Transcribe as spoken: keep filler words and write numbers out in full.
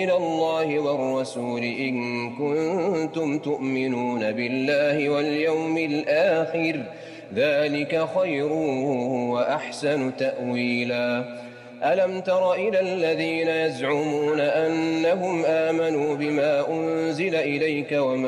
من الله والرسول إن كنتم تؤمنون بالله واليوم الآخر ذلك خير وأحسن تأويلا ألم تر إلى الذين يزعمون أنهم آمنوا بما أنزل إليك وما